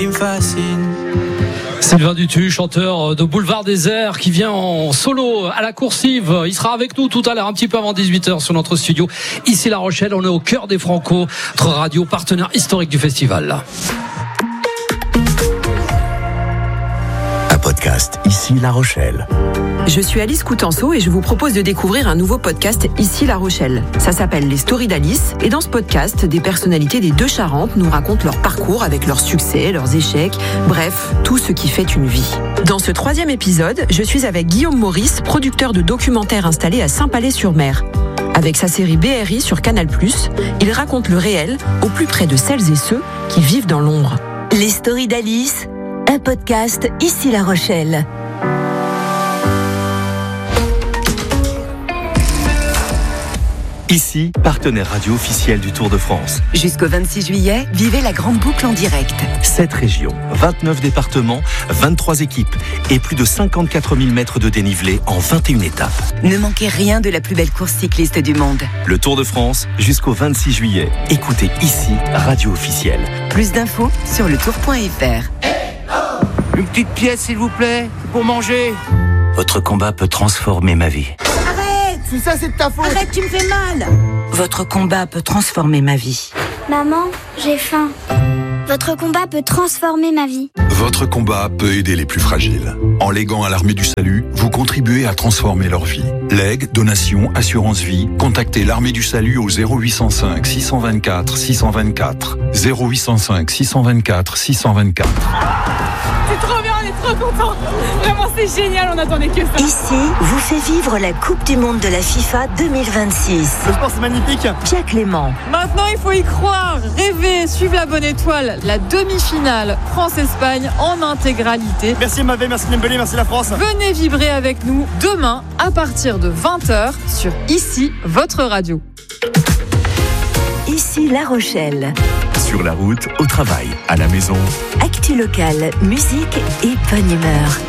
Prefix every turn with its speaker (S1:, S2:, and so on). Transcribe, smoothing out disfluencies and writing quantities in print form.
S1: qui me fascine.
S2: Sylvain Dutu, chanteur de Boulevard Désert, qui vient en solo à la Coursive. Il sera avec nous tout à l'heure, un petit peu avant 18h sur notre studio. Ici La Rochelle, on est au cœur des Franco, notre radio partenaire historique du festival.
S3: Un podcast Ici La Rochelle.
S4: Je suis Alice Coutenceau et je vous propose de découvrir un nouveau podcast Ici La Rochelle. Ça s'appelle Les Stories d'Alice et dans ce podcast, des personnalités des deux Charentes nous racontent leur parcours avec leurs succès, leurs échecs, bref, tout ce qui fait une vie. Dans ce 3e épisode, je suis avec Guillaume Maurice, producteur de documentaires installé à Saint-Palais-sur-Mer. Avec sa série BRI sur Canal+, il raconte le réel au plus près de celles et ceux qui vivent dans l'ombre.
S5: Les Stories d'Alice, un podcast Ici La Rochelle.
S3: Ici, partenaire radio officiel du Tour de France.
S5: Jusqu'au 26 juillet, vivez la grande boucle en direct.
S3: 7 régions, 29 départements, 23 équipes et plus de 54 000 mètres de dénivelé en 21 étapes.
S5: Ne manquez rien de la plus belle course cycliste du monde.
S3: Le Tour de France, jusqu'au 26 juillet. Écoutez ici, radio officielle.
S5: Plus d'infos sur letour.fr.
S6: Une petite pièce, s'il vous plaît, pour manger.
S7: Votre combat peut transformer ma vie.
S6: Si ça, c'est de ta faute.
S5: Arrête, tu me fais mal.
S7: Votre combat peut transformer ma vie.
S8: Maman, j'ai faim. Votre combat peut transformer ma vie.
S9: Votre combat peut aider les plus fragiles. En léguant à l'Armée du Salut, vous contribuez à transformer leur vie. Legs, donations, assurance vie, contactez l'Armée du Salut au 0805 624 624. 0805 624 624.
S10: C'est trop bien, on est trop contents. Vraiment, c'est génial, on attendait que ça.
S5: Ici, vous fait vivre la Coupe du Monde de la FIFA 2026.
S6: Le sport, c'est magnifique.
S5: Pierre Clément.
S10: Maintenant, il faut y croire, rêver, suivre la bonne étoile. La demi-finale France-Espagne en intégralité.
S6: Merci Mavé, merci Dembélé, merci la France.
S10: Venez vibrer avec nous demain à partir de 20h sur Ici, votre radio.
S5: Ici La Rochelle.
S3: Sur la route, au travail, à la maison.
S5: Actu locale, musique et bonne humeur.